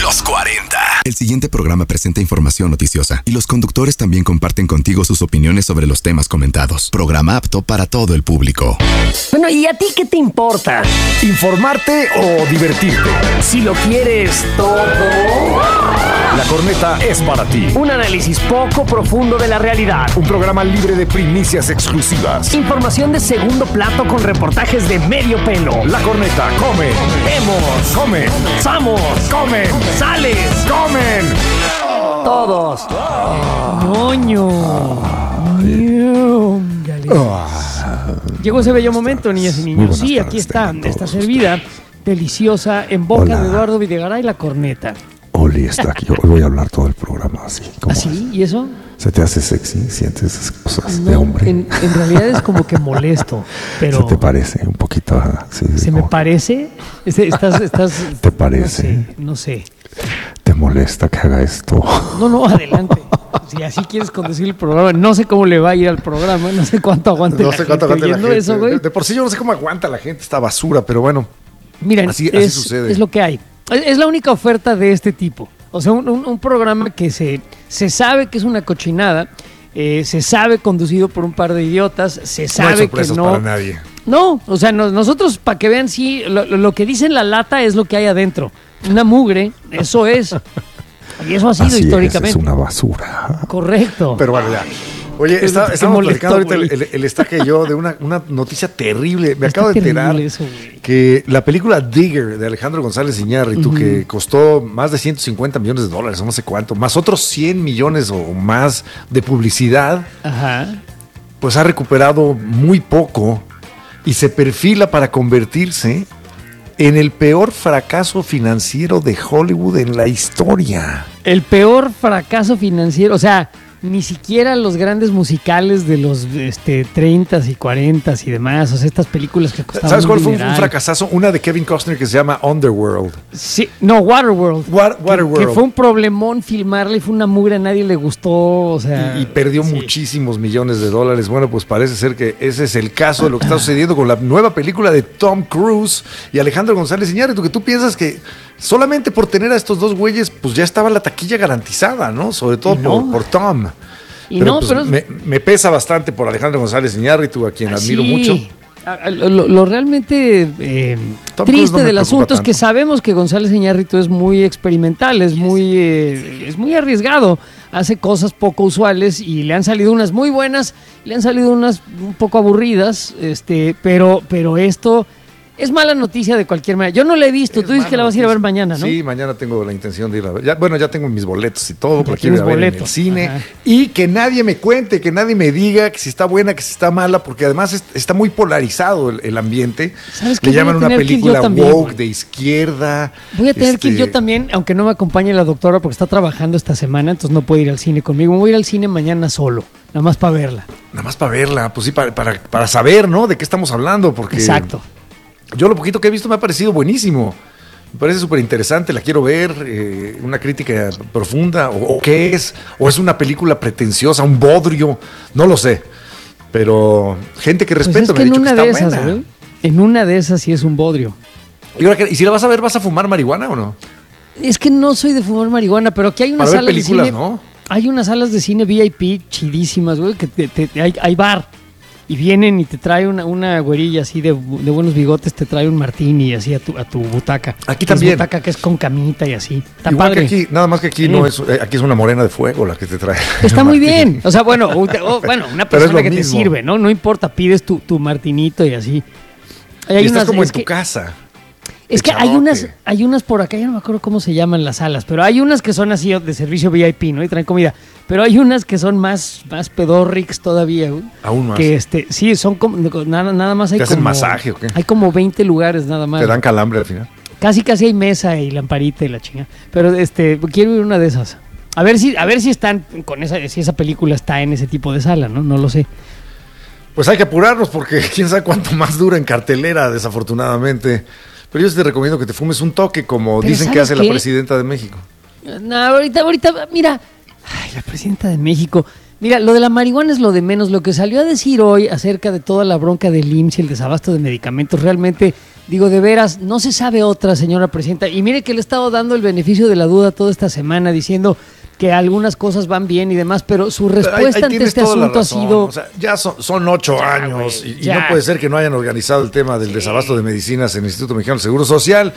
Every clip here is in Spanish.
Los 40. El siguiente programa presenta información noticiosa y los conductores también comparten contigo sus opiniones sobre los temas comentados. Programa apto para todo el público. Bueno, ¿y a ti qué te importa? ¿Informarte o divertirte? Si lo quieres todo. La Corneta es para ti. Un análisis poco profundo de la realidad. Un programa libre de primicias exclusivas. Información de segundo plato con reportajes de medio pelo. La Corneta come. Vemos. Comen. Samos. Comen. Sales. Comen. Todos. Moño. Llegó ese bello momento, niñas y niños. Sí, aquí está servida, deliciosa, en boca Hola. de Eduardo Videgaray, la corneta. Oli está aquí. Hoy voy a hablar todo el programa así. ¿Así? ¿Y eso? ¿Se te hace sexy? ¿Sientes esas cosas No, de hombre? en realidad es como que molesto, pero... ¿Se te parece un poquito? Sí, ¿Se me parece? Estás ¿Te parece? No sé. ¿Te molesta que haga esto? No, adelante. Si así quieres conducir el programa, no sé cómo le va a ir al programa, no sé cuánto aguante la gente oyendo eso, güey. De por sí yo no sé cómo aguanta la gente esta basura, pero bueno. Miren, así sucede. Es lo que hay. Es la única oferta de este tipo. O sea, un programa que se sabe que es una cochinada, se sabe conducido por un par de idiotas, se sabe que no... para nadie. No, o sea, nosotros para que vean, sí, lo que dice en la lata es lo que hay adentro. Una mugre, eso es. Y eso ha sido Así históricamente. Es una basura. Correcto. Pero bueno, ya. Oye, estamos platicando ahorita el estaque y yo de una noticia terrible. Me acabo de enterar eso, que la película Digger de Alejandro González Iñárritu, que costó más de $150 millones, o no sé cuánto, más otros 100 millones o más de publicidad, Ajá. pues ha recuperado muy poco y se perfila para convertirse en el peor fracaso financiero de Hollywood en la historia. El peor fracaso financiero, o sea, ni siquiera los grandes musicales de los 30s y 40s y demás, o sea, estas películas que costaban ¿Sabes cuál un fue un dineral? fracasazo? Una de Kevin Costner que se llama Underworld. Sí, no, Waterworld. Waterworld. Que fue un problemón filmarla y fue una mugre, a nadie le gustó, o sea... Y perdió sí. muchísimos millones de dólares. Bueno, pues parece ser que ese es el caso de lo que está sucediendo con la nueva película de Tom Cruise y Alejandro González Iñárritu, que tú piensas que solamente por tener a estos dos güeyes, pues ya estaba la taquilla garantizada, ¿no? Sobre todo por Tom. Y pero, no, pues, pero... me pesa bastante por Alejandro González Iñárritu, a quien admiro mucho. Lo realmente Tom Cruise triste no me del asunto preocupa es que tanto. sabemos que González Iñárritu es muy experimental, es muy arriesgado, hace cosas poco usuales y le han salido unas muy buenas, le han salido unas un poco aburridas, pero esto es mala noticia de cualquier manera. Yo no la he visto, tú dices que la vas a ir a ver mañana, ¿no? Sí, mañana tengo la intención de ir a ver. Ya tengo mis boletos y todo, Ya porque quiero ir a ver en el boletos. cine. Ajá. Y que nadie me cuente, que nadie me diga que si está buena, que si está mala, porque además está muy polarizado el ambiente. ¿Sabes qué? Le llaman Voy a una tener que ir yo película también, woke güey. de izquierda. Voy a tener que ir yo también, aunque no me acompañe la doctora porque está trabajando esta semana, entonces no puede ir al cine conmigo. Me voy a ir al cine mañana solo, nada más para verla. Nada más para verla, pues sí, para saber, ¿no? De qué estamos hablando, porque Exacto. yo lo poquito que he visto me ha parecido buenísimo. Me parece súper interesante, la quiero ver, una crítica profunda, o qué es, o es una película pretenciosa, un bodrio, no lo sé. Pero gente que Pues respeto es que me ha en dicho una que de está esas, buena. güey, en una de esas sí es un bodrio. Y si la vas a ver, ¿vas a fumar marihuana o no? Es que no soy de fumar marihuana, pero aquí hay unas Para ver salas de películas, cine. ¿no? Hay unas salas de cine VIP chidísimas, güey, que hay bar. Y vienen y te trae una güerilla así de buenos bigotes, te trae un martini así a tu butaca. Aquí Que es también. butaca que es con camita y así. Está Igual padre. que aquí, nada más que aquí no es, aquí es una morena de fuego la que te trae. Está muy Martini. bien. O sea, bueno, una Pero es persona lo que te mismo. sirve, ¿no? No importa, pides tu martinito y así. Hay Y estás como en es tu que- casa. Es que Echadote. hay unas por acá, ya no me acuerdo cómo se llaman las salas, pero hay unas que son así de servicio VIP, ¿no? Y traen comida. Pero hay unas que son más pedorrix todavía, güey. Aún más. Que sí, son como, nada más hay ¿Te hacen como... masaje o qué? Hay como 20 lugares nada más. Te dan calambre al final. Casi hay mesa y lamparita y la chinga. Pero quiero ir a una de esas. A ver si están con si esa película está en ese tipo de sala, ¿no? No lo sé. Pues hay que apurarnos porque quién sabe cuánto más dura en cartelera, desafortunadamente. Pero yo sí te recomiendo que te fumes un toque, como Pero dicen que ¿sabes hace qué? la presidenta de México. No, ahorita, mira. Ay, la presidenta de México. Mira, lo de la marihuana es lo de menos. Lo que salió a decir hoy acerca de toda la bronca del IMSS y el desabasto de medicamentos realmente Digo, de veras, no se sabe otra, señora presidenta. Y mire que le he estado dando el beneficio de la duda toda esta semana diciendo que algunas cosas van bien y demás, pero su respuesta ante este asunto ha sido... O sea, ya son 8 años güey, y no puede ser que no hayan organizado el tema del desabasto de medicinas en el Instituto Mexicano del Seguro Social.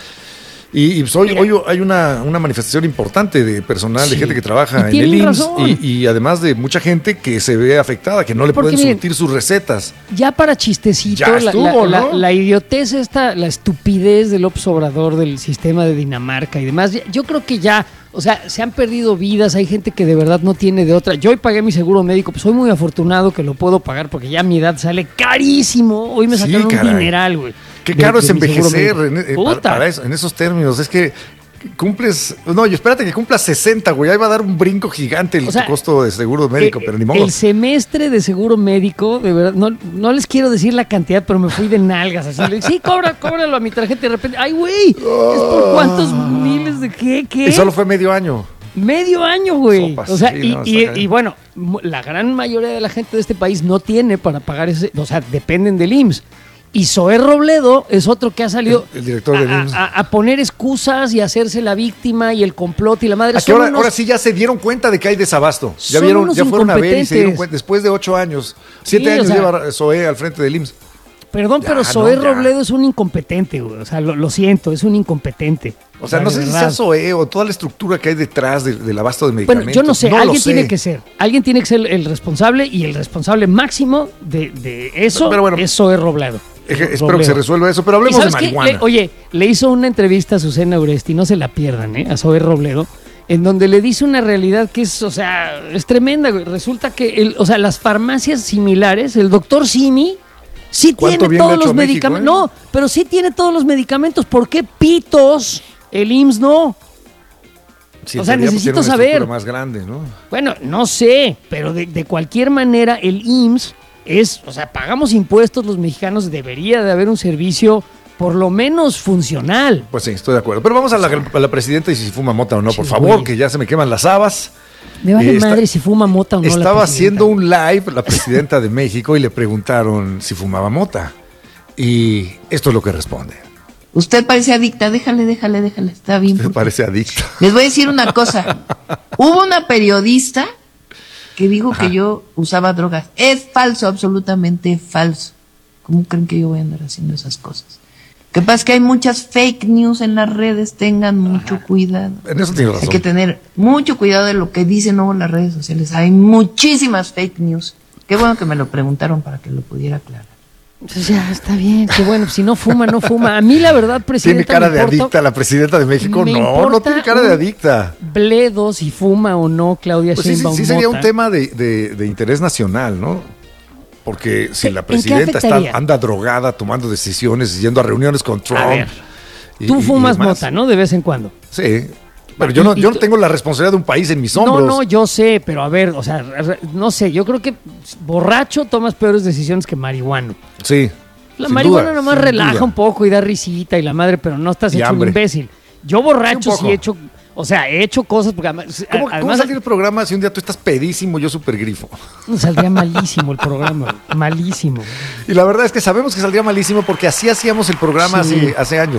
Y hoy hay una manifestación importante de personal, de gente que trabaja en el IMSS y además de mucha gente que se ve afectada, que no le pueden surtir sus recetas. Ya para chistecito, Ya estuvo, ¿no? la idiotez esta, la estupidez del López Obrador, del sistema de Dinamarca y demás, yo creo que ya... O sea, se han perdido vidas, hay gente que de verdad no tiene de otra. Yo hoy pagué mi seguro médico, pues soy muy afortunado que lo puedo pagar porque ya a mi edad sale carísimo. Hoy me sacaron un dineral, güey. Qué caro es envejecer para eso, en esos términos. Es que cumples... No, espérate que cumplas 60, güey. Ahí va a dar un brinco gigante el costo de seguro médico, pero ni modo. El semestre de seguro médico, de verdad, no les quiero decir la cantidad, pero me fui de nalgas. Así, sí, cóbralo a mi tarjeta y de repente, ¡ay, güey! ¿Es por cuántos miles de qué? Y solo fue medio año. Medio año, güey. Sopas, o sea, sí, y bueno, la gran mayoría de la gente de este país no tiene para pagar ese, o sea, dependen del IMSS. Y Zoé Robledo es otro que ha salido el director del IMSS. A poner excusas y hacerse la víctima y el complot y la madre. Ahora sí ya se dieron cuenta de que hay desabasto. Ya fueron a ver y se dieron cuenta. Después de 8 años, 7 años lleva Zoé al frente del IMSS. Perdón, pero Zoé Robledo es un incompetente, güey. O sea, lo siento, es un incompetente. O sea, no sé si sea Zoé o toda la estructura que hay detrás del abasto de medicamentos. Bueno, yo no sé, alguien tiene que ser. Alguien tiene que ser el responsable y el responsable máximo de eso es Zoé Robledo. Espero que se resuelva eso, pero hablemos de marihuana. Le hizo una entrevista a Susana Uresti, no se la pierdan, a Zoé Robledo, en donde le dice una realidad que es, o sea, es tremenda, güey. Resulta que, las farmacias similares, el doctor Simi, sí tiene todos los medicamentos. No, pero sí tiene todos los medicamentos. ¿Por qué pitos el IMSS no? Sí, o sea, necesito saber. Más grande, ¿no? Bueno, no sé, pero de cualquier manera el IMSS pagamos impuestos los mexicanos, debería de haber un servicio por lo menos funcional. Pues sí, estoy de acuerdo. Pero vamos a la presidenta y si fuma mota o no, por favor, que ya se me queman las habas. Me vale madre si fuma mota o no. Estaba haciendo un live la presidenta de México y le preguntaron si fumaba mota. Y esto es lo que responde. Usted parece adicta, déjale, está bien. Usted parece adicta. Les voy a decir una cosa. Hubo una periodista que dijo que yo usaba drogas. Es falso, absolutamente falso. ¿Cómo creen que yo voy a andar haciendo esas cosas? Lo que pasa es que hay muchas fake news en las redes, tengan mucho cuidado. En eso tiene razón. Hay que tener mucho cuidado de lo que dicen luego en las redes sociales. Hay muchísimas fake news. Qué bueno que me lo preguntaron para que lo pudiera aclarar. Entonces ya, está bien, qué bueno, si no fuma, no fuma. A mí la verdad, presidenta, ¿tiene cara de adicta la presidenta de México? No tiene cara de adicta. Bledo, si fuma o no, Claudia Sheinbaum. Sí sería un tema de interés nacional, ¿no? Porque si la presidenta anda drogada, tomando decisiones, yendo a reuniones con Trump. A ver, tú fumas mota, ¿no? De vez en cuando. Sí. Pero yo no tengo la responsabilidad de un país en mis hombros. No, yo sé, pero a ver, o sea, no sé, yo creo que borracho tomas peores decisiones que marihuano. Sí. La marihuana nomás relaja un poco y da risita y la madre, pero no estás hecho un imbécil. Yo borracho sí he hecho, he hecho cosas porque ¿Cómo saldría el programa si un día tú estás pedísimo, yo súper grifo? Saldría malísimo el programa, malísimo. Y la verdad es que sabemos que saldría malísimo porque así hacíamos el programa hace años.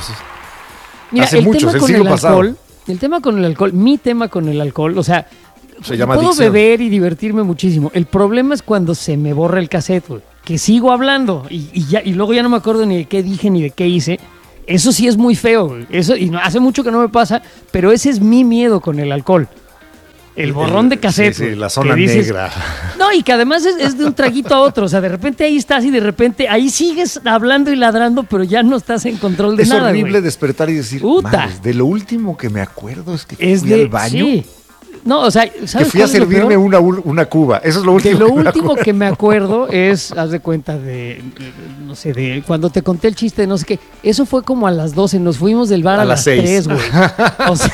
Mira, hace muchos, el siglo pasado. El tema con el alcohol, mi tema con el alcohol, o sea, puedo adicción. Beber y divertirme muchísimo. El problema es cuando se me borra el cassette, güey, que sigo hablando y luego ya no me acuerdo ni de qué dije ni de qué hice. Eso sí es muy feo, güey. Eso, y hace mucho que no me pasa, pero ese es mi miedo con el alcohol. El borrón de cassette. Sí, la zona negra. No, y que además es de un traguito a otro. O sea, de repente ahí estás y de repente ahí sigues hablando y ladrando, pero ya no estás en control de nada. Es horrible despertar y decir, de lo último que me acuerdo es que fui al baño. Sí. No, o sea, ¿sabes? Que fui a servirme una cuba. Eso es lo último. De lo último que me acuerdo es, haz de cuenta no sé, de cuando te conté el chiste de no sé qué. Eso fue como a las 12. Nos fuimos del bar a las 3, güey. O sea.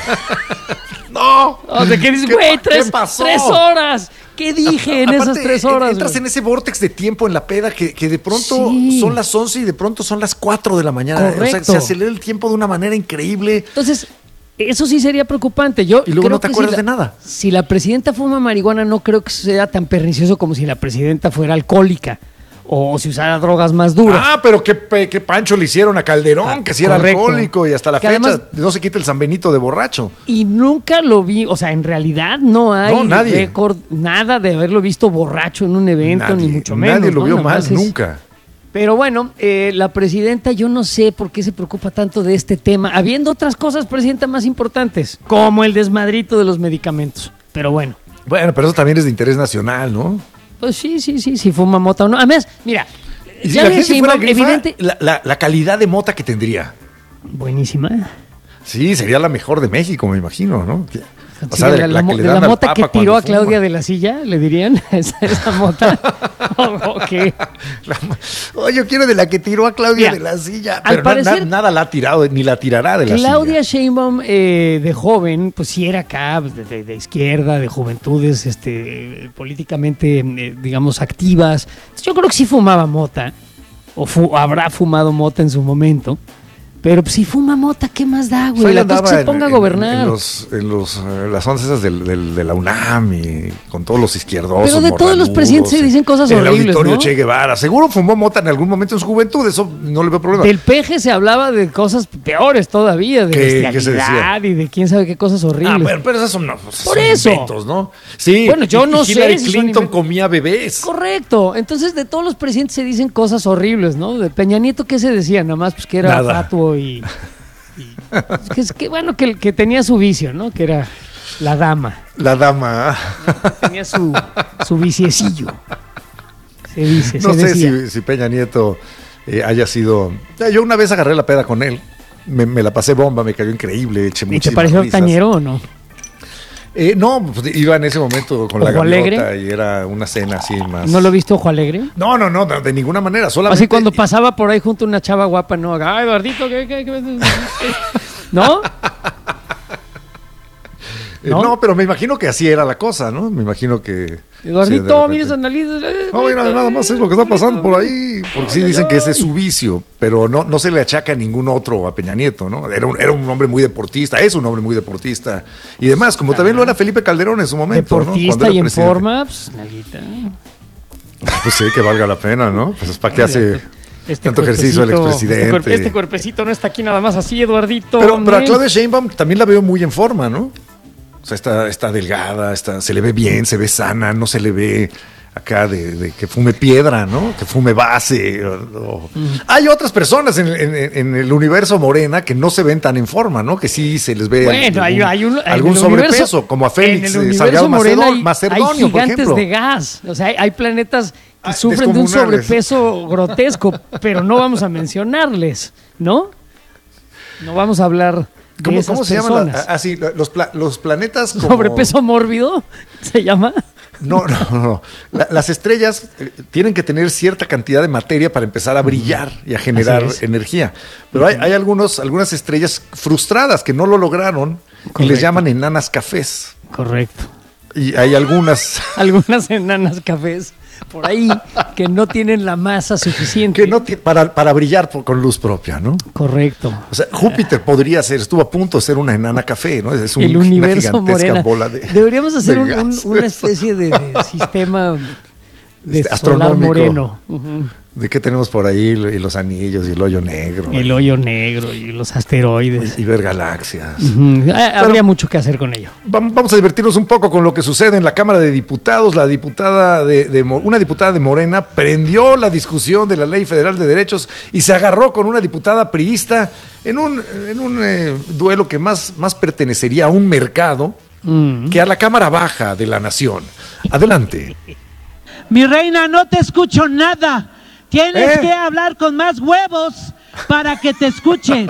¡No! O sea, ¿qué dices, güey? 3 horas. ¿Qué dije en esas 3 horas? Entras en ese vórtex de tiempo en la peda que de pronto son las 11 y de pronto son las 4 de la mañana. Correcto. O sea, se acelera el tiempo de una manera increíble. Entonces, eso sí sería preocupante. Y luego no te acuerdas de nada. Si la presidenta fuma marihuana, no creo que sea tan pernicioso como si la presidenta fuera alcohólica. o si usara drogas más duras. Ah, pero qué pancho le hicieron a Calderón, que si era correcto. alcohólico y hasta la Que fecha además- no se quita el San Benito de borracho. Y nunca lo vi, o sea, en realidad no hay nadie. récord, nada de haberlo visto borracho en un evento, ni mucho menos. Nadie lo ¿no? vio Nada mal, más es- nunca. Pero bueno, la presidenta, yo no sé por qué se preocupa tanto de este tema, habiendo otras cosas, presidenta, más importantes, como el desmadrito de los medicamentos. Pero bueno, Bueno, pero eso también es de interés nacional, ¿no? pues sí, fuma mota o no. Además, mira, Y si ya la ves, gente fuera Sheinbaum, grifa, evidente, la calidad de mota que tendría. buenísima. Sí, sería la mejor de México, me imagino, ¿no? O Sí, sea, de la que le de dan la al mota que Papa tiró cuando a Claudia fuma. de la silla, le dirían, esa mota. Ok. Oye, yo quiero de la que tiró a Claudia Mira, de la silla. al Pero parecer- nada la ha tirado, ni la tirará de la Claudia silla. Sheinbaum, de joven, pues sí era acá, pues, de izquierda, de juventudes, políticamente, digamos, activas. Entonces, yo creo que sí fumaba mota, o habrá fumado mota en su momento. Pero pues, si fuma mota, ¿qué más da, Pues güey? ahí La cosa es que andaba se ponga a gobernar. las once esas de la UNAM y con todos los izquierdosos. Pero de todos los morranudos, presidentes se dicen cosas en horribles, el auditorio ¿no? Che Guevara. Seguro fumó mota en algún momento en su juventud, eso no le veo problema. Del peje se hablaba de cosas peores todavía, de ¿Qué se bestialidad decía? y de quién sabe qué cosas horribles. Ah, bueno, pero esas son, no, pues, Por son eso. inventos, ¿no? Sí. Bueno, yo y no sé Hillary si son Clinton inventos. comía bebés. Correcto. Entonces, de todos los presidentes se dicen cosas horribles, ¿no? De Peña Nieto, ¿qué se decía? Nada más pues que era Nada. fatuo y bueno, que tenía su vicio, ¿no? Que era la dama. La dama. Tenía su viciecillo. Se dice, No se sé decía. si Peña Nieto haya sido. Yo una vez agarré la peda con él. Me la pasé bomba, me cayó increíble. Eché ¿Y te muchísimas pareció risas. tañero o no? No, pues iba en ese momento con la ¿Ojo gaviota alegre? y era una cena así más. ¿No lo viste Ojo Alegre? No, de ninguna manera. Solamente. Así cuando pasaba por ahí junto a una chava guapa, ¿no? Ay, Eduardito, ¿no? No, pero me imagino que así era la cosa, ¿no? Me imagino que. Eduardito, sí, de mira esa repente. nariz. No, mira, nada más es lo que está pasando por ahí. Porque sí dicen que ese es su vicio, pero no se le achaca a ningún otro a Peña Nieto, ¿no? Era un hombre muy deportista, es un hombre muy deportista y demás, como también lo era Felipe Calderón en su momento, ¿no? Deportista Cuando era y en presidente. forma, pues, nalguita. Pues sí, que valga la pena, ¿no? Pues ¿para qué hace tanto ejercicio el cuerpecito, expresidente? Este cuerpecito no está aquí nada más así, Eduardito. Pero a hombre. Claudia Sheinbaum también la veo muy en forma, ¿no? O sea, está delgada, se le ve bien, se ve sana, no se le ve acá de que fume piedra, ¿no? Que fume base. Hay otras personas en el universo Morena que no se ven tan en forma, ¿no? Que sí se les ve Bueno, hay algún en el sobrepeso, universo- como a Félix en el Salgado universo Morena hay Macedonio, por gigantes ejemplo. de gas. O sea, hay planetas que Ah, sufren de un descomunales. sobrepeso grotesco, pero no vamos a mencionarles, ¿no? No vamos a hablar de esas ¿Cómo se personas. llaman? Sí, los planetas como... ¿Sobrepeso mórbido se llama? No. Las estrellas tienen que tener cierta cantidad de materia para empezar a brillar y a generar Así es. energía. Pero hay algunas estrellas frustradas que no lo lograron y Correcto. les llaman enanas cafés. Correcto. Y hay algunas Algunas enanas cafés por ahí que no tienen la masa suficiente. que no para brillar con luz propia, ¿no? Correcto. O sea, Júpiter podría ser, estuvo a punto de ser una enana café, ¿no? Es El una universo gigantesca Morena. bola de Deberíamos hacer de gas. una especie de sistema de solar astronómico. moreno. Ujú. ¿De qué tenemos por ahí? Y los anillos y el hoyo negro. El hoyo negro y los asteroides. Y ver galaxias. Ujú. Habría mucho que hacer con ello. Vamos a divertirnos un poco con lo que sucede en la Cámara de Diputados. La diputada una diputada de Morena prendió la discusión de la Ley Federal de Derechos y se agarró con una diputada priista en un duelo que más pertenecería a un mercado que a la Cámara Baja de la Nación. Adelante. Mi reina, no te escucho nada. Tienes que hablar con más huevos para que te escuchen.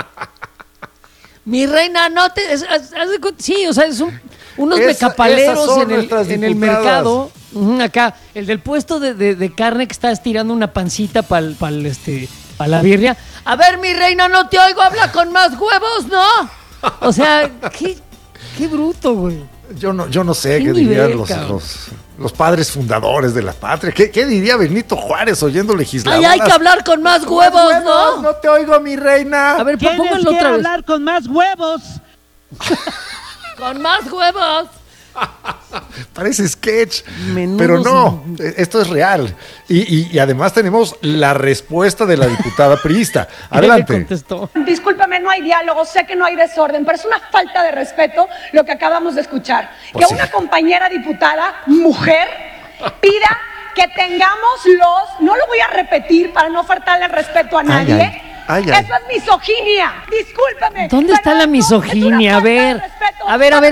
Mi reina, no te... sí, o sea, es unos Esas mecapaleros son en nuestras el diputadas. mercado. Ujú, acá, el del puesto de carne que está estirando una pancita para la birria. A ver, mi reina, no te oigo, habla con más huevos, ¿no? O sea, qué bruto, güey. Yo no sé ¿Qué qué nivel, dirían cabrón? los padres fundadores de la patria. ¿Qué diría Benito Juárez oyendo legisladoras? Ay, hay que hablar con más huevos, ¿no? No te oigo, mi reina. A ver, Tienes pónganlo que otra vez. hablar con más huevos. Con más huevos. Parece sketch, Menudos. pero no, esto es real. Y además tenemos la respuesta de la diputada priista. Adelante. Le contestó. Discúlpame, no hay diálogo, sé que no hay desorden, pero es una falta de respeto lo que acabamos de escuchar. Pues Que sí. una compañera diputada, mujer, pida que tengamos los... No lo voy a repetir para no faltarle el respeto a nadie. ay. Eso es misoginia, discúlpame. ¿Dónde está pero la eso misoginia? A es una falta de ver, respeto a ver.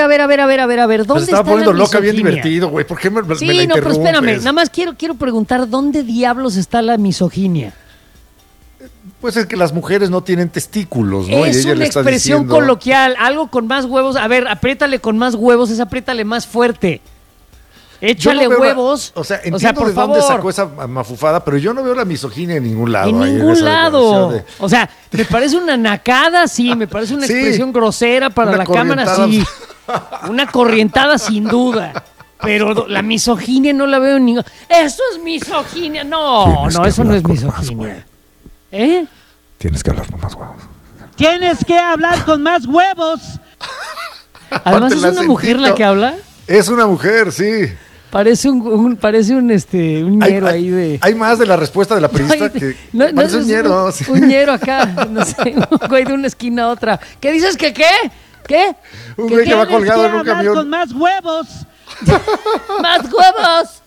Me ¿Dónde estaba está poniendo la loca, bien misoginia? divertido, güey. ¿Por qué me la Sí, no, pero interrumpes? espérame, nada más quiero preguntar, ¿dónde diablos está la misoginia? Pues es que las mujeres no tienen testículos, ¿no? Y Es ella una le está expresión diciendo- coloquial, algo con más huevos. A ver, apriétale con más huevos, apriétale más fuerte. Yo Échale no veo huevos. o sea, entiendo por de dónde favor. sacó esa mafufada, pero yo no veo la misoginia en ningún lado. En ahí ningún esa lado. declaración de- O sea, me parece una nacada, sí, me parece una Sí. expresión grosera para Una la cámara, corrientada. sí. Una corrientada sin duda. Pero la misoginia no la veo en ningún... Eso es misoginia. No, Tienes no, que eso no hablar es con más misoginia. huevos. ¿Eh? Tienes que hablar con más huevos. Tienes que hablar con más huevos. Además es el una mujer la acentito. que habla. Es una mujer, sí. Parece un ñero ahí de... Hay más de la respuesta de la periodista Ay, que no, parece es un ñero. sí. un ñero acá, no sé, un güey de una esquina a otra. ¿Qué dices que qué? ¿Qué? Un güey que va Tienes colgado que en un hablar camión. con más huevos. ¡Más huevos!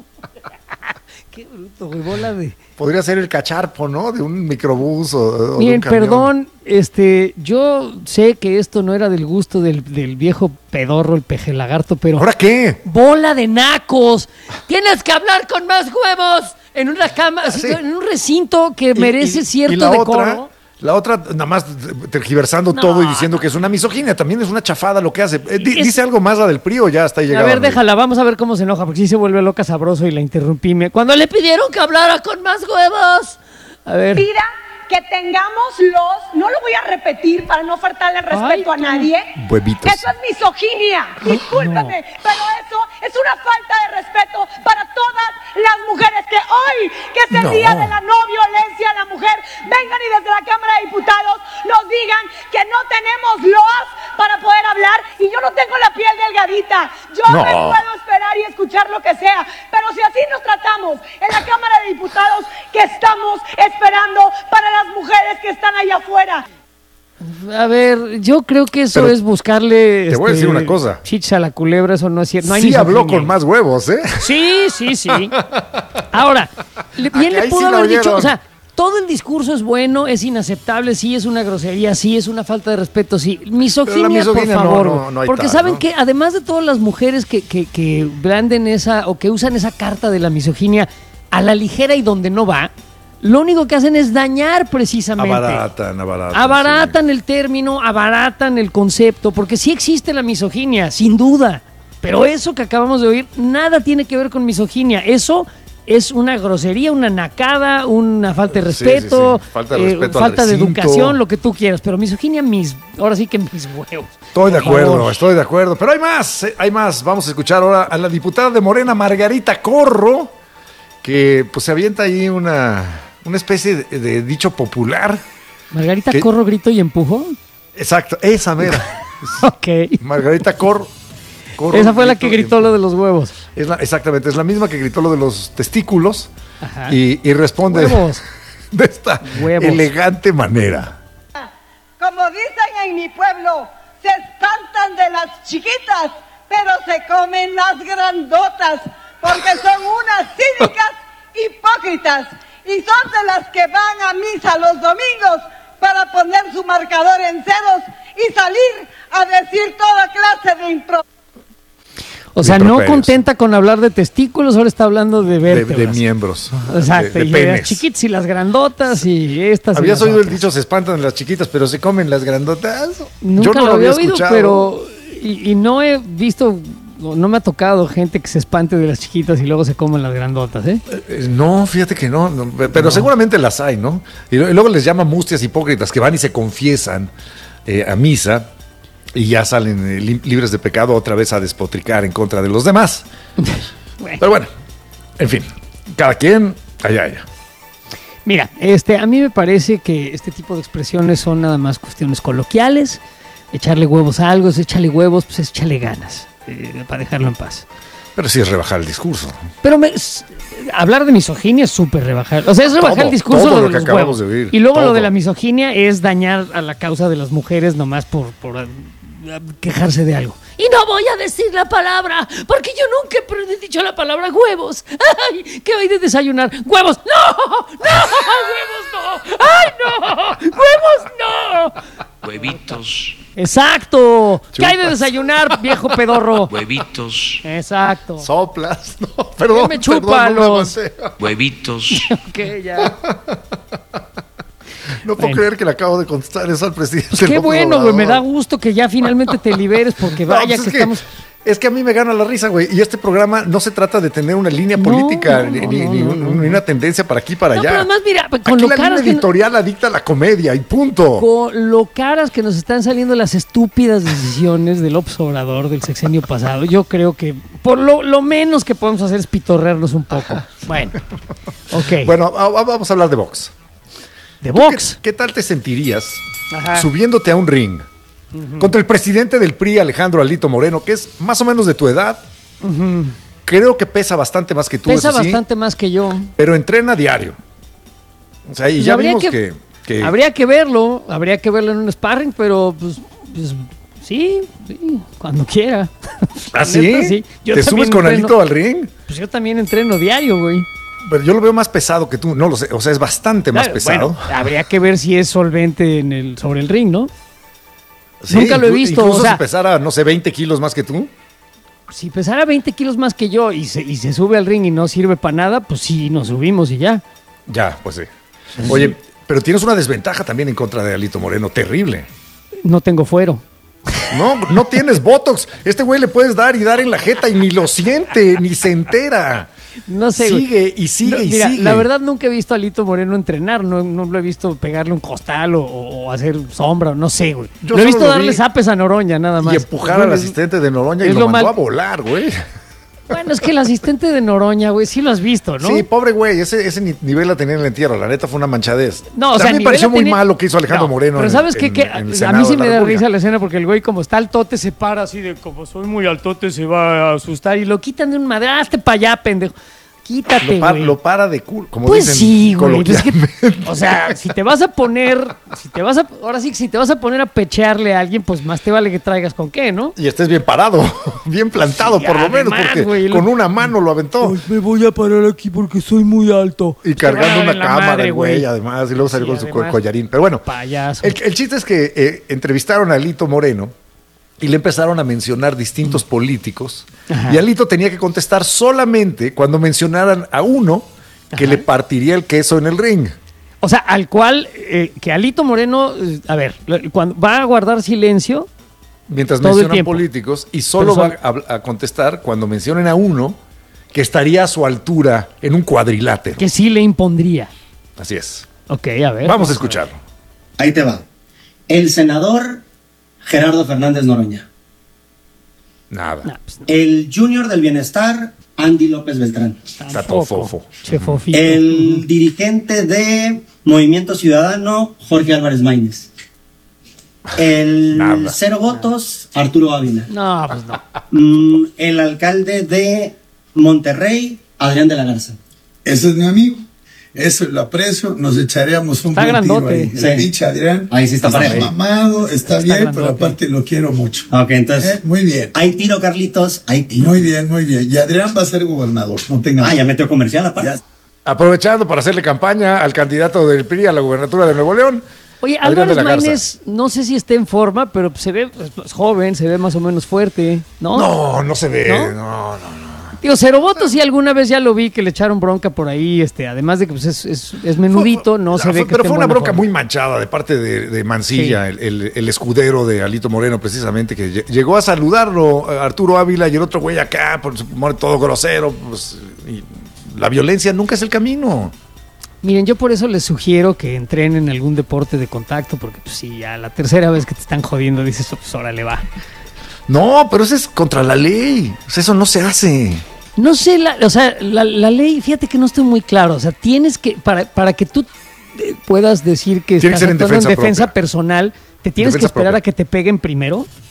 Qué bruto, güey, bola de... Podría ser el cacharpo, ¿no? De un microbús o de un Miren, camión. perdón, yo sé que esto no era del gusto del viejo pedorro, el pejelagarto, pero... ¿Ahora qué? ¡Bola de nacos! ¡Tienes que hablar con más huevos! En una cama, Sí. en un recinto que merece cierto la decoro. La otra, nada más tergiversando No. todo y diciendo que es una misoginia. También es una chafada lo que hace. Es- Dice algo más la del PRI o ya hasta ahí A llegaba. ver, déjala, vamos a ver cómo se enoja, porque sí se vuelve loca sabroso y la interrumpí. Cuando le pidieron que hablara con más huevos. A ver. Pida que tengamos los... No lo voy a repetir para no faltarle el respeto Ay, a nadie. Huevitos. Eso es misoginia, discúlpame, pero eso es una falta de respeto para todas las mujeres que hoy, que es el No. día de la no violencia a la mujer, vengan y desde la Cámara de Diputados nos digan que no tenemos loas para poder hablar y yo no tengo la piel delgadita. Yo No. me puedo esperar y escuchar lo que sea, pero si así nos tratamos en la Cámara de Diputados, ¿qué estamos esperando para las mujeres que están allá afuera? A ver, yo creo que eso Pero es buscarle. te voy a decir una cosa. Chicha a la culebra, eso no es cierto. No hay Sí misoginia habló con ahí. más huevos, ¿eh? Sí. Ahora, bien le ahí pudo sí la haber dicho, oyeron. o sea, todo el discurso es bueno, es inaceptable, sí, es una grosería, sí, es una falta de respeto, sí. Misoginia, Pero la misoginia por no, favor. no hay porque tal, saben ¿no? que además de todas las mujeres que blanden esa o que usan esa carta de la misoginia a la ligera y donde no va, lo único que hacen es dañar precisamente. Abaratan. Abaratan el término, abaratan el concepto, porque sí existe la misoginia, sin duda. Pero eso que acabamos de oír, nada tiene que ver con misoginia. Eso es una grosería, una nacada, una falta de Sí, respeto, sí. Falta de respeto al falta de recinto. educación, lo que tú quieras. Pero misoginia, ahora sí que mis huevos. Estoy de Por favor. acuerdo, estoy de acuerdo. Pero hay más. Vamos a escuchar ahora a la diputada de Morena, Margarita Corro, que pues se avienta ahí una especie de dicho popular. Margarita, ¿Qué? corro, grito y empujo. Exacto, esa mera. Ok. Margarita Corro. Esa fue la que gritó lo de los huevos. Exactamente, es la misma que gritó lo de los testículos Ajá. y responde Huevos. de esta Huevos. elegante manera. Como dicen en mi pueblo, se espantan de las chiquitas, pero se comen las grandotas, porque son unas cínicas hipócritas y son de las que van a misa los domingos para poner su marcador en ceros y salir a decir toda clase de O sea, no Improperios. contenta con hablar de testículos, ahora está hablando de De vértebras. miembros. Exacto, de y de las penes. chiquitas y las grandotas y estas. y Habías las oído el otras. dicho, se espantan las chiquitas, pero se comen las grandotas. Nunca Yo no lo había oído, escuchado. pero. Y no he visto, no me ha tocado gente que se espante de las chiquitas y luego se comen las grandotas, ¿eh? No, fíjate que no, pero seguramente las hay, ¿no? Y luego les llama mustias hipócritas que van y se confiesan a misa y ya salen libres de pecado otra vez a despotricar en contra de los demás. Bueno. Pero bueno, en fin, cada quien, allá. Mira, a mí me parece que este tipo de expresiones son nada más cuestiones coloquiales. Echarle huevos a algo es échale huevos, pues échale ganas. para dejarlo en paz. Pero sí es rebajar el discurso. Pero hablar de misoginia es súper rebajar. O sea, es rebajar el discurso todo de lo que los acabamos huevos. de oír, Y luego todo. lo de la misoginia es dañar a la causa de las mujeres nomás por quejarse de algo. Y no voy a decir la palabra, porque yo nunca he dicho la palabra huevos. Ay, ¿qué hay de desayunar? ¡Huevos! ¡No! ¡No! ¡Huevos no! ¡Ay, no! ¡Huevos no! Huevitos, Exacto. ¿Qué hay de desayunar, viejo pedorro? huevitos, Exacto. Soplas. No, perdón. me chupa perdón, no me los- aguanté. huevitos. Ok, ya. No puedo Bueno. creer que le acabo de contestar eso al presidente. Qué López bueno, güey. Obrador. Me da gusto que ya finalmente te liberes, porque No, vaya pues que es estamos. Es que a mí me gana la risa, güey. Y este programa no se trata de tener una línea política, no, ni no. una tendencia para aquí para No, allá. pero además, mira, con Aquí lo la línea caras que editorial adicta la comedia y punto. con lo caras que nos están saliendo las estúpidas decisiones del López Obrador del sexenio pasado, yo creo que por lo menos que podemos hacer es pitorrearnos un poco. Bueno, ok. Bueno, vamos a hablar de box. de box. ¿Qué tal te sentirías Ajá. subiéndote a un ring contra el presidente del PRI, Alejandro Alito Moreno, que es más o menos de tu edad? Creo que pesa bastante más que tú, Pesa eso sí, bastante más que yo. pero entrena diario. O sea, y Pues ya habría vimos que habría que verlo en un sparring, pero pues sí, cuando quiera. ¿Ah, La sí? neta, sí. Yo ¿Te también subes con entreno. Alito al ring? Pues yo también entreno diario, güey. Pero yo lo veo más pesado que tú, no lo sé, o sea, es bastante más Claro, pesado. bueno, habría que ver si es solvente sobre el ring, ¿no? Sí, nunca lo he visto, Incluso o sea- si pesara, no sé, 20 kilos más que tú. Si pesara 20 kilos más que yo y se sube al ring y no sirve para nada, pues sí, nos subimos y ya. Ya, pues sí. Oye, pero tienes una desventaja también en contra de Alito Moreno, terrible. No tengo fuero. No tienes Botox. Este güey le puedes dar y dar en la jeta y ni lo siente, ni se entera. No sé, güey. Sigue y sigue No, y mira, sigue. la verdad nunca he visto a Alito Moreno entrenar, no lo he visto pegarle un costal o hacer sombra, no sé, güey. Yo Lo he solo visto lo darle vi zapes a Noroña, nada más. Y empujar Bueno, al asistente de Noroña y es lo lo mandó mal- a volar, güey. Bueno, es que el asistente de Noroña, güey, sí lo has visto, ¿no? Sí, pobre güey, ese nivel la tenía en el entierro. La neta fue una manchadez. No, o sea, También me nivel pareció la muy tenía- mal lo que hizo Alejandro No, Moreno. Pero ¿sabes qué? en A el mí Senado sí de la me da República. risa la escena porque el güey, como está altote, se para así de como soy muy altote, se va a asustar y lo quitan de un madraste para allá, pendejo. Quítate, güey. Lo para de culo, como Pues dicen sí, güey. Es que, coloquialmente. o sea, si te vas a poner, ahora sí que si te vas a poner a pechearle a alguien, pues más te vale que traigas con qué, ¿no? Y estés bien parado, bien plantado Sí, por lo menos, además, porque güey, con una mano lo aventó. me voy a parar aquí porque soy muy alto. Y cargando Te va a una dar en la cámara, madre, el güey, además, y luego salió Sí, con su además. collarín. Pero bueno, Payaso. el chiste es que entrevistaron a Alito Moreno y le empezaron a mencionar distintos políticos. Ajá. Y Alito tenía que contestar solamente cuando mencionaran a uno que le partiría el queso en el ring. O sea, al cual, que Alito Moreno, a ver, cuando va a guardar silencio, Mientras Todo el mencionan tiempo. políticos, y solo Pero va a contestar cuando mencionen a uno que estaría a su altura en un cuadrilátero. que sí le impondría. Así es. Ok, a ver. Vamos a escucharlo. Ahí te va. El senador Gerardo Fernández Noroña. Nada. No, pues no, El junior del bienestar, Andy López Beltrán. Está todo fofo. Che fofito. El dirigente de Movimiento Ciudadano, Jorge Álvarez Maínez. El Nada. cero votos, Arturo Ávila. No, pues no. El alcalde de Monterrey, Adrián de la Garza. Ese es mi amigo. Eso lo aprecio. Nos echaríamos un Está buen tiro grandote. ahí. Sí. El pinche Adrián. Ahí sí está parejo. mamado, está bien, grandote. pero aparte lo quiero mucho. Ok, entonces. Muy bien. Hay tiro, Carlitos. Hay tiro. Muy bien, muy bien. Y Adrián va a ser gobernador. No tenga. Ya metió comercial aparte. Ya. Aprovechando para hacerle campaña al candidato del PRI a la gubernatura de Nuevo León. Oye, Adrián de Álvarez la Garza. Maínez, no sé si está en forma, pero se ve es joven, se ve más o menos fuerte, ¿no? No se ve. ¿No? No. Digo, cero votos y alguna vez ya lo vi que le echaron bronca por ahí, además de que pues, es menudito, no se ve que Pero esté fue en una buena bronca forma. muy manchada de parte de Mancilla, el escudero de Alito Moreno, precisamente, que llegó a saludarlo Arturo Ávila y el otro güey acá, por su humor todo grosero. Pues, y la violencia nunca es el camino. Miren, yo por eso les sugiero que entrenen en algún deporte de contacto, porque pues si a la tercera vez que te están jodiendo dices, pues órale va. No, pero eso es contra la ley. O sea, eso no se hace. No sé, la ley, fíjate que no estoy muy claro, o sea, tienes que, para que tú puedas decir que Tiene que estás ser en actuando en defensa defensa propia. personal, te tienes que Defensa esperar propia. a que te peguen primero.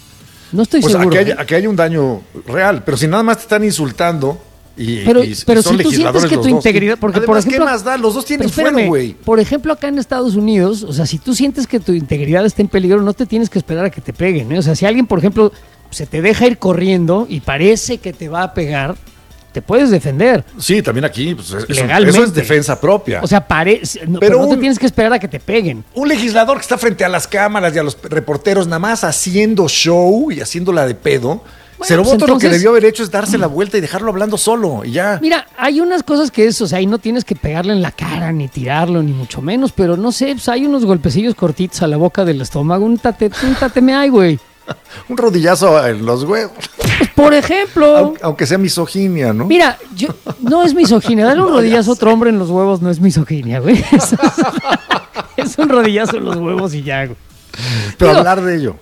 No estoy pues seguro. aquí hay un daño real, pero si nada más te están insultando pero y si son tú sientes que los tu dos, integridad, porque además, por ejemplo, ¿qué más da? Los dos tienen espérame, fuero, güey. por ejemplo, acá en Estados Unidos, o sea, si tú sientes que tu integridad está en peligro, no te tienes que esperar a que te peguen, ¿eh? O sea, si alguien, por ejemplo, se te deja ir corriendo y parece que te va a pegar, te puedes defender. Sí, también aquí, pues, legalmente. eso es defensa propia. O sea, pero no te tienes que esperar a que te peguen. Un legislador que está frente a las cámaras y a los reporteros nada más haciendo show y haciéndola de pedo, Bueno, pues lo que entonces, debió haber hecho es darse la vuelta y dejarlo hablando solo y ya. Mira, hay unas cosas que es, o sea, ahí no tienes que pegarle en la cara, ni tirarlo, ni mucho menos, pero no sé, pues hay unos golpecillos cortitos a la boca del estómago, un tateme ahí, güey. Un rodillazo en los huevos. Pues por ejemplo. Aunque sea misoginia, ¿no? Mira, no es misoginia. Darle un rodillazo a otro hombre en los huevos no es misoginia, güey. Es un rodillazo en los huevos y ya, güey. Pero hablar de ello.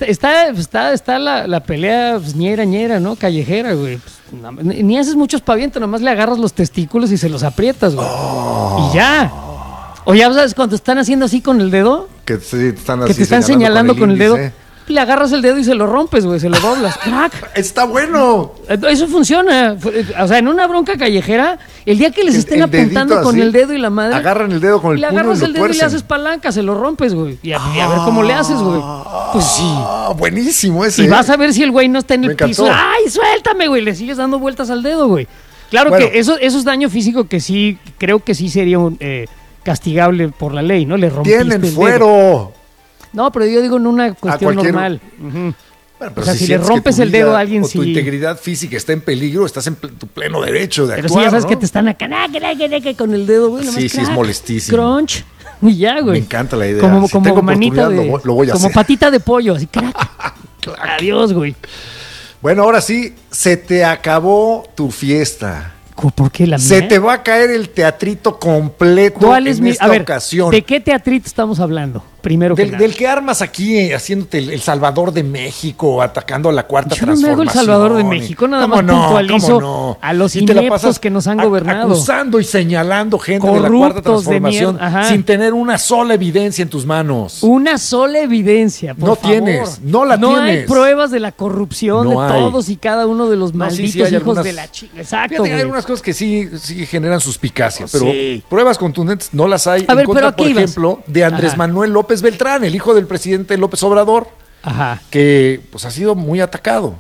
Está la pelea pues, ñera, ¿no? Callejera, güey. Pues, ni haces mucho espaviento, nomás le agarras los testículos y se los aprietas, güey. Y ya. O ya sabes cuando están haciendo así con el dedo. Que te están señalando con el dedo. Le agarras el dedo y se lo rompes, güey, se lo doblas. ¡Crack! ¡Está bueno! Eso funciona. O sea, en una bronca callejera, el día que les estén apuntando con el dedo y la madre... Agarran el dedo con el puño y lo agarras el dedo tuercen. y le haces palanca, se lo rompes, güey. Y a ver cómo le haces, güey. Pues sí. Buenísimo ese. Y vas a ver si el güey no está en el piso. encantó. ¡Ay, suéltame, güey! Le sigues dando vueltas al dedo, güey. Claro que eso es daño físico que sí, creo que sí sería castigable por la ley, ¿no? Le rompiste ¡Tienen el fuero! dedo. No, pero yo digo en una cuestión normal. Bueno, o sea, si le rompes el dedo a alguien, tu integridad física está en peligro, estás en tu pleno derecho de pero actuar, si ya sabes, ¿no? que te están acá con el dedo, güey. Sí, es molestísimo. Crunch. Y ya, güey. Me encanta la idea. Como tengo manita oportunidad, lo voy a como hacer. patita de pollo, así, crack. Adiós, güey. Bueno, ahora sí, se te acabó tu fiesta. ¿Por qué la mía? Se te va a caer el teatrito completo ¿Cuál es en esta ocasión. ¿De qué teatrito estamos hablando? Primero que nada. Del que armas aquí, haciéndote el Salvador de México, atacando a la Cuarta Transformación. Yo no me hago el Salvador de México, nada más puntualizo a los ineptos que nos han gobernado. Acusando y señalando gente de la Cuarta Transformación sin tener una sola evidencia en tus manos. Una sola evidencia, por favor. Tienes, no la tienes. No hay pruebas de la corrupción de todos y cada uno de los malditos hijos de la chica. Exacto, hay algunas cosas que sí generan suspicacia, pero pruebas contundentes no las hay. A ver, pero por ejemplo, de Andrés Manuel López Beltrán, el hijo del presidente López Obrador, que pues ha sido muy atacado.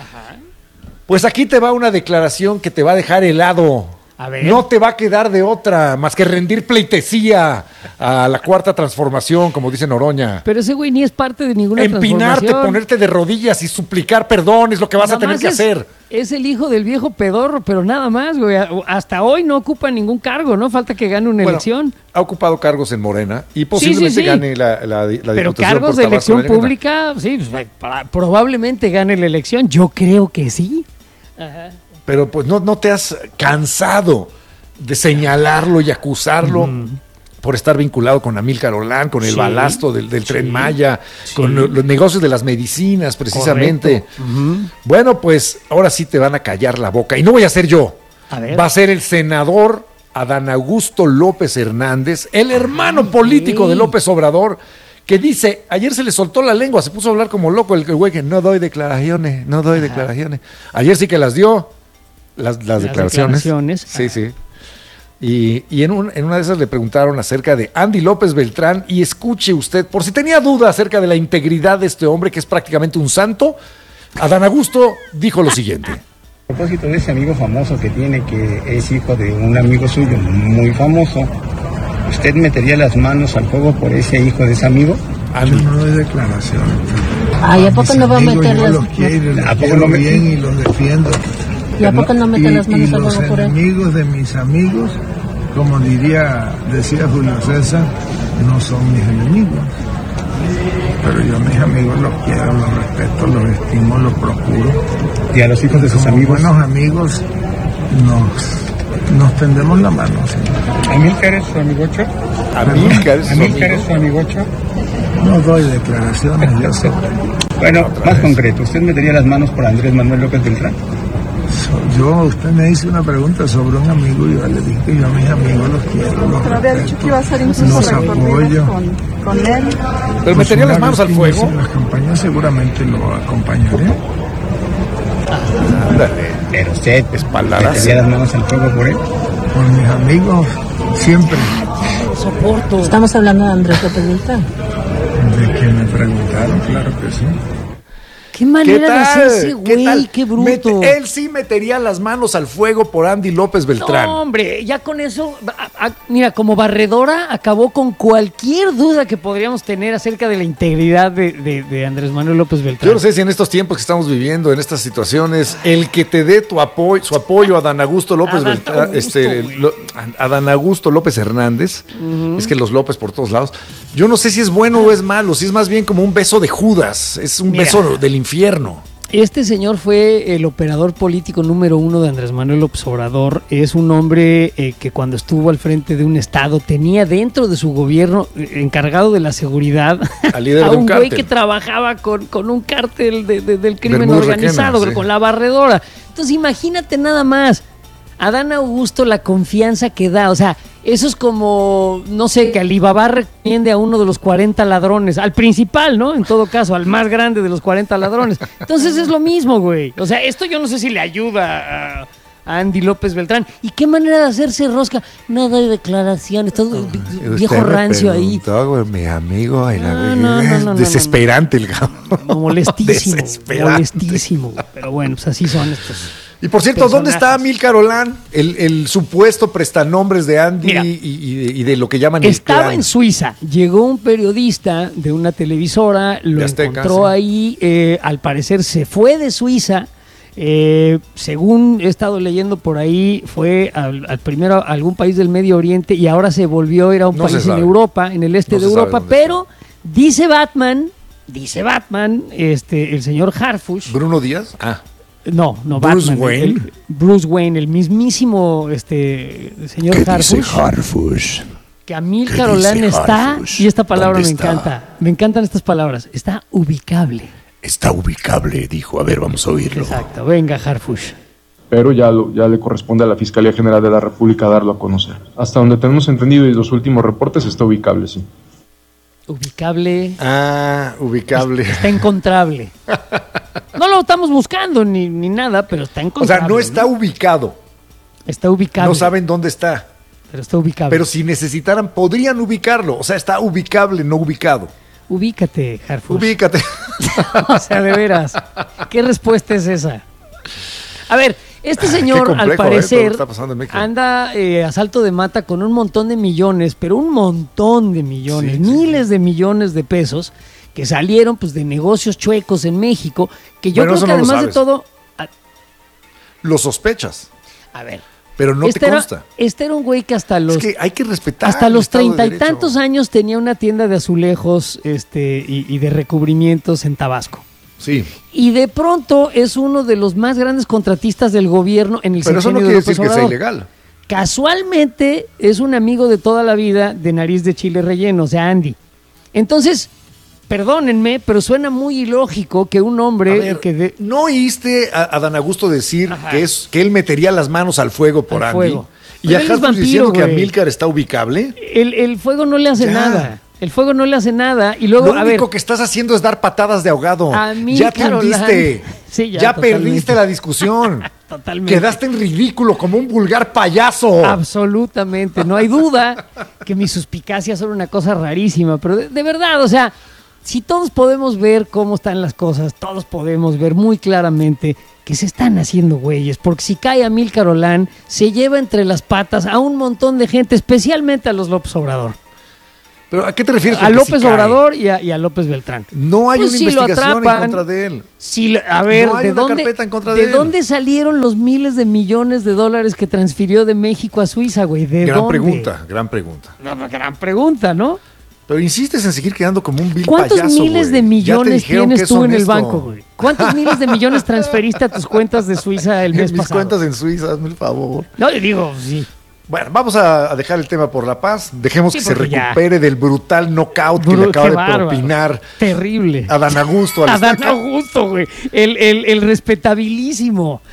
Pues aquí te va una declaración que te va a dejar helado. A ver. No te va a quedar de otra más que rendir pleitesía a la Cuarta Transformación, como dice Noroña. Pero ese güey ni es parte de ninguna Empinarte, ponerte de rodillas y suplicar perdón es lo que vas a tener que hacer. Es el hijo del viejo pedorro, pero nada más, güey. Hasta hoy no ocupa ningún cargo, ¿no? Falta que gane una elección. Ha ocupado cargos en Morena y posiblemente gane la diputación. Pero cargos de elección pública, sí, pues, probablemente gane la elección. Yo creo que sí. Ajá. Pero pues no te has cansado de señalarlo y acusarlo por estar vinculado con Amílcar Olán, con el balasto del Tren Maya, con los negocios de las medicinas, precisamente. Bueno, pues ahora sí te van a callar la boca. Y no voy a ser yo. Va a ser el senador Adán Augusto López Hernández, el hermano político de López Obrador, que dice, ayer se le soltó la lengua, se puso a hablar como loco el güey que no doy declaraciones. Ayer sí que las dio. Las declaraciones. Sí. Y en una de esas le preguntaron acerca de Andy López Beltrán, y escuche usted, por si tenía duda acerca de la integridad de este hombre que es prácticamente un santo, Adán Augusto dijo lo siguiente. A propósito de ese amigo famoso que tiene, que es hijo de un amigo suyo muy famoso, ¿usted metería las manos al fuego por ese hijo de ese amigo? Yo no doy declaraciones. Ay, ¿a poco no va a meter las manos? ¿A poco no bien y los defiendo? ¿Y a poco no mete las manos al fuego por él? Los enemigos de mis amigos, como decía Julio César, no son mis enemigos. Pero yo a mis amigos los quiero, los respeto, los estimo, los procuro. ¿Y a los hijos de sus amigos? Buenos amigos nos tendemos la mano. ¿Sí? ¿Amílcar es su amigocho? ¿Amílcar es su amigocho? No doy declaraciones, yo sé. Bueno, más concreto, ¿usted metería las manos por Andrés Manuel López Beltrán? Usted me hizo una pregunta sobre un amigo y yo le dije que yo a mis amigos los quiero, los Pero había dicho que iba a hacer incluso los recorridos apoyo. con él. Pero metería las manos al fuego. En las campañas seguramente lo acompañaré. Pero usted espaldadas. metería las manos al fuego por él. Con mis amigos, siempre. Soporto. Estamos hablando de Andrés López Beltrán. De que me preguntaron, claro que sí. Qué manera de hacerse, güey, qué bruto. Él sí metería las manos al fuego por Andy López Beltrán. No, hombre, ya con eso, mira, como barredora acabó con cualquier duda que podríamos tener acerca de la integridad de Andrés Manuel López Beltrán. Yo no sé si en estos tiempos que estamos viviendo, en estas situaciones, el que te dé su apoyo a Dan Augusto López Beltrán, a Dan Augusto López Hernández, es que los López por todos lados, yo no sé si es bueno o es malo, si es más bien como un beso de Judas, es un beso del infierno. Este señor fue el operador político número 1 de Andrés Manuel López Obrador. Es un hombre que cuando estuvo al frente de un estado tenía dentro de su gobierno encargado de la seguridad al líder a de un güey cártel que trabajaba con un cártel del crimen Bermúdez organizado, Requena, sí. con la barredora. Entonces imagínate nada más. A Dan Augusto la confianza que da, o sea, eso es como, no sé, que Alibaba recomiende a uno de los 40 ladrones, al principal, ¿no? En todo caso, al más grande de los 40 ladrones. Entonces es lo mismo, güey. O sea, esto yo no sé si le ayuda a Andy López Beltrán. ¿Y qué manera de hacerse rosca? Nada de declaraciones, todo viejo rancio ahí. Güey, mi amigo, No, desesperante el cabrón. Molestísimo, molestísimo. Pero bueno, pues así son estos. Y por cierto, ¿dónde está Amílcar Olán? El supuesto prestanombres de Andy. Mira, y de lo que llaman estaba el clan. En Suiza. Llegó un periodista de una televisora, lo encontró ahí. Al parecer se fue de Suiza. Según he estado leyendo por ahí, fue al primero a algún país del Medio Oriente y ahora se volvió a ir a un país en Europa, en el este de Europa. Pero dice Batman, el señor Harfush. ¿Bruno Díaz? No, Bruce Batman. Wayne. Bruce Wayne, el mismísimo señor Harfush. Que Amílcar Olán está, y esta palabra me encanta. Me encantan estas palabras. Está ubicable. Está ubicable, dijo. A ver, vamos a oírlo. Exacto, venga, Harfush. Pero ya le corresponde a la Fiscalía General de la República darlo a conocer. Hasta donde tenemos entendido y los últimos reportes está ubicable, sí. Ubicable. Ubicable. Está encontrable. No lo estamos buscando ni nada, pero está encontrable. O sea, no está ubicado. Está ubicable. No saben dónde está. Pero está ubicable. Pero si necesitaran, podrían ubicarlo. O sea, está ubicable, no ubicado. Ubícate, Harfush. Ubícate. O sea, de veras. ¿Qué respuesta es esa? A ver, este señor, al parecer, anda a salto de mata con un montón de millones, pero un montón de millones, miles de millones de pesos que salieron pues de negocios chuecos en México, que yo creo que además de todo... Lo sospechas. A ver. Pero no te consta. Este era un güey que hasta los... Es que hay que respetar. Hasta los 30 y tantos años tenía una tienda de azulejos y de recubrimientos en Tabasco. Sí. Y de pronto es uno de los más grandes contratistas del gobierno en el Pero eso no quiere decir que sea ilegal. Casualmente es un amigo de toda la vida de nariz de chile relleno, o sea, Andy. Entonces, perdónenme, pero suena muy ilógico que un hombre ¿No oíste a Dan Augusto decir que él metería las manos al fuego por Andy? Fuego. Y a Harfush diciendo que Amílcar está ubicable. El fuego no le hace nada. El fuego no le hace nada. Y luego, lo único que estás haciendo es dar patadas de ahogado. Ya te hundiste. Sí, ya perdiste la discusión. Totalmente. Quedaste en ridículo como un vulgar payaso. Absolutamente. No hay duda que mis suspicacias son una cosa rarísima. Pero de verdad, o sea, si todos podemos ver cómo están las cosas, todos podemos ver muy claramente que se están haciendo güeyes. Porque si cae Amílcar Olán, se lleva entre las patas a un montón de gente, especialmente a los López Obrador. ¿Pero a qué te refieres? A López Obrador y a López Beltrán. No hay una investigación en contra de él. A ver, ¿de dónde salieron los miles de millones de dólares que transfirió de México a Suiza, güey? Gran pregunta. No, gran pregunta, ¿no? Pero insistes en seguir quedando como un vil ¿Cuántos payaso, miles de millones tienes tú en el honesto. banco, güey? ¿Cuántos miles de millones transferiste a tus cuentas de Suiza el mes pasado? Mis cuentas en Suiza, hazme el favor. No, le digo, sí. Bueno, vamos a dejar el tema por la paz. Dejemos que se recupere ya. del brutal knockout que le acaba de propinar. Terrible. A Dan Augusto. A Dan Augusto, güey. El respetabilísimo.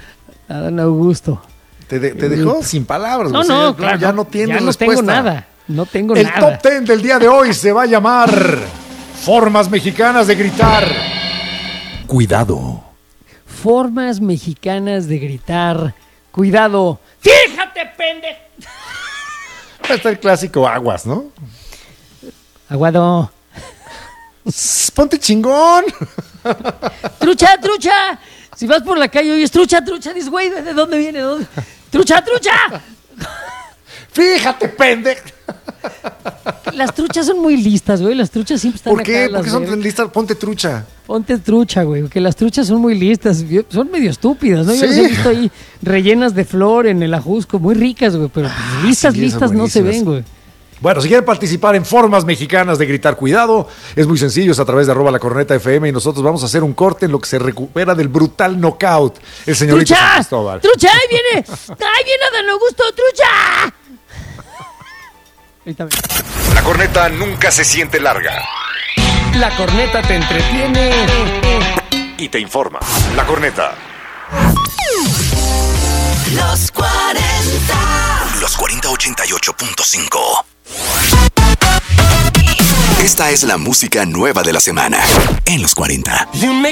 Adán Augusto. Te dejó sin palabras. No, güey. no, Sí, claro. Ya no tienes ya no respuesta. tengo nada. No tengo El nada. top 10 del día de hoy se va a llamar Formas Mexicanas de Gritar. Cuidado. Formas mexicanas de gritar. Cuidado. ¡Fíjate, pendejo! Está el clásico aguas, ¿no? Aguado. Ponte chingón. ¡Trucha, trucha! Si vas por la calle y oyes trucha, trucha, dices, güey, ¿de dónde viene? ¿De dónde? ¡Trucha, trucha! Fíjate, pendejo. Las truchas son muy listas, güey. Las truchas siempre están ¿Por qué? acá. ¿Por qué son tan listas? Ponte trucha. Ponte trucha, güey, porque las truchas son muy listas. Son medio estúpidas, ¿no? Yo Sí. las he visto ahí rellenas de flor en el ajusco, muy ricas, güey, pero pues, listas, sí, listas son no se buenísimas. ven, güey. Bueno, si quieren participar en Formas Mexicanas de Gritar Cuidado, es muy sencillo, es a través de @lacorneta_fm y nosotros vamos a hacer un corte en lo que se recupera del brutal knockout. El señorito San ¡Trucha! Cristóbal. ¡Trucha! ¡Ahí viene! ¡Ahí viene Adán Augusto! ¡Trucha! Ahorita La corneta nunca se siente larga La corneta te entretiene y te informa. La corneta. Los 40. Los 4088.5. Esta es la música nueva de la semana en los 40. You make